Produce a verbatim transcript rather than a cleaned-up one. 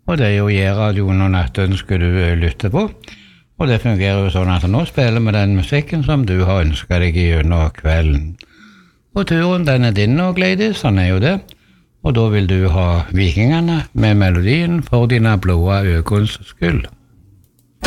og det er jo J-radioen og nattønsker du lytter på. Og det fungerer jo sånn at nå spiller vi den musikken som du har ønsket deg gjennom kvelden. Og turen den er din og Gladys, han er jo det. Og da vil du ha Vikingene med melodien For dine blåa øyens skyld.